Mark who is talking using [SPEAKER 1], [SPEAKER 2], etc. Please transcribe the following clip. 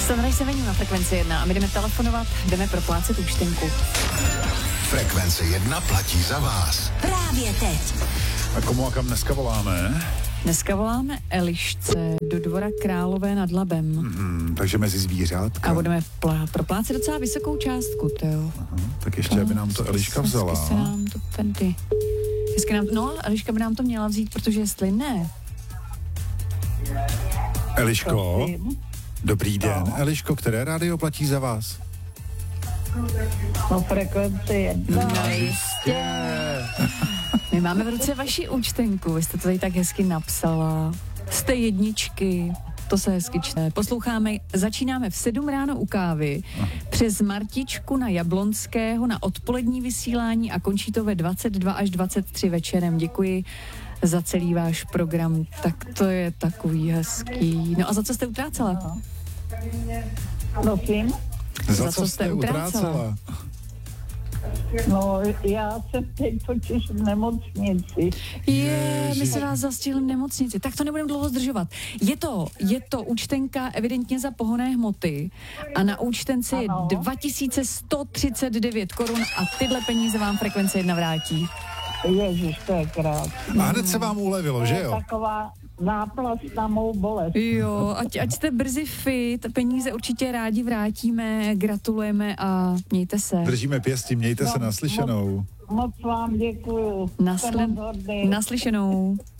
[SPEAKER 1] Sunrise Avenue na Frekvenci 1 a my jdeme telefonovat, jdeme proplácet účtenku.
[SPEAKER 2] Frekvence 1 platí za vás.
[SPEAKER 3] Právě teď.
[SPEAKER 4] A komu a kam dneska voláme?
[SPEAKER 1] Dneska voláme Elišce do Dvora Králové nad Labem.
[SPEAKER 4] Takže mezi zvířátka.
[SPEAKER 1] A budeme proplácet docela vysokou částku, jo.
[SPEAKER 4] Tak ještě, aby nám to Eliška vzala.
[SPEAKER 1] Hezky se nám to pendy. Eliška by nám to měla vzít, protože jestli ne.
[SPEAKER 4] Eliško, dobrý den. Eliško, které rádio platí za vás?
[SPEAKER 5] No, Frekvenci 1.
[SPEAKER 1] No jistě. My máme v ruce vaši účtenku, vy jste to tady tak hezky napsala. Jste jedničky, to se hezky čte. Posloucháme, začínáme v 7 ráno u kávy, přes Martičku na Jablonského na odpolední vysílání a končí to ve 22 až 23 večerem. Děkuji za celý váš program, tak to je takový hezký. No a za co jste utrácela?
[SPEAKER 5] Prosím?
[SPEAKER 4] Za co jste utrácela?
[SPEAKER 5] No, já jsem teď totiž v nemocnici.
[SPEAKER 1] My se vás zastihli v nemocnici. Tak to nebudeme dlouho zdržovat. Je to účtenka evidentně za pohonné hmoty a na účtence je 2139 korun a tyhle peníze vám Frekvence 1 vrátí.
[SPEAKER 5] Ježiš, to je krásný.
[SPEAKER 4] A hned se vám ulevilo, že jo?
[SPEAKER 5] Taková náplast na mou bolest.
[SPEAKER 1] Jo, ať jste brzy fit, peníze určitě rádi vrátíme, gratulujeme a mějte se.
[SPEAKER 4] Držíme pěsti, mějte se naslyšenou.
[SPEAKER 5] Moc vám děkuju.
[SPEAKER 1] Naslyšenou.